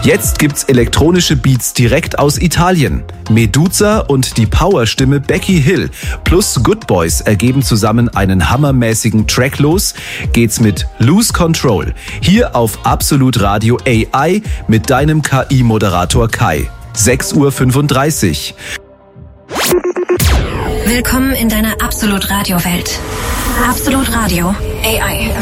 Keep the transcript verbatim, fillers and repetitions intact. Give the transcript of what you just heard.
Jetzt gibt's elektronische Beats direkt aus Italien. Meduza und die Powerstimme Becky Hill plus Good Boys ergeben zusammen einen hammermäßigen Track. Los geht's mit Lose Control. Hier auf Absolut Radio A I mit deinem K I-Moderator Kai. sechs Uhr fünfunddreißig. Willkommen in deiner Absolut Radio Welt. Absolut Radio A I.